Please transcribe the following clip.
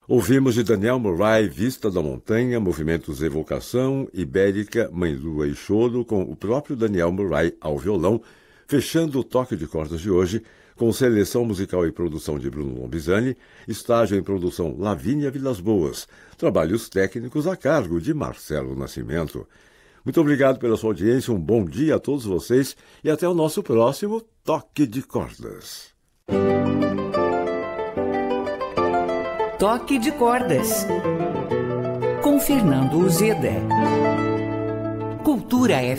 Ouvimos de Daniel Murray, Vista da Montanha, Movimentos Evocação, Ibérica, Mãe Lua e Choro, com o próprio Daniel Murray ao violão, fechando o toque de cordas de hoje, com seleção musical e produção de Bruno Lombizani, estágio em produção Lavínia Vilas Boas, trabalhos técnicos a cargo de Marcelo Nascimento. Muito obrigado pela sua audiência, um bom dia a todos vocês e até o nosso próximo Toque de Cordas. Toque de Cordas, com Fernando Uzeda. Cultura